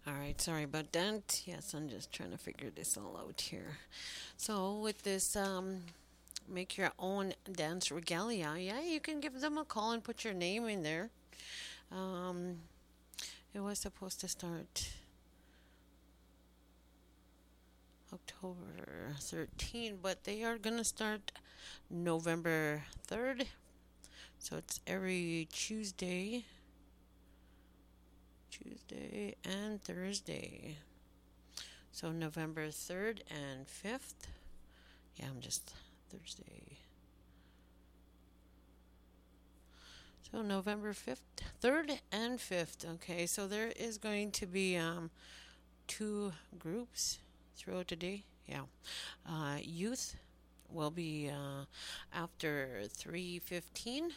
All right, sorry about that. Yes, I'm just trying to figure this all out here. So with this, make your own dance regalia. Yeah, you can give them a call and put your name in there. Um, it was supposed to start October 13, but they are gonna start November 3rd. So it's every Tuesday and Thursday. So November 3rd and 5th. Yeah, I'm just Thursday. So November 5th, 3rd and 5th. Okay, so there is going to be two groups throughout the day. Yeah. Youth will be after 3:15,